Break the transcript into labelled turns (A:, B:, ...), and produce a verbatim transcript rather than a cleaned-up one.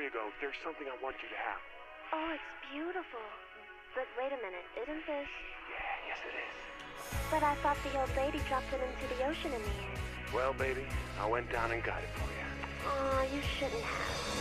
A: you go, there's something I want you to have.
B: Oh, it's beautiful. But wait a minute, isn't this...
A: Yeah, yes it is.
B: But I thought the old lady dropped it into the ocean in the end.
A: Well, baby, I went down and got it for you.
B: Aw, you shouldn't have.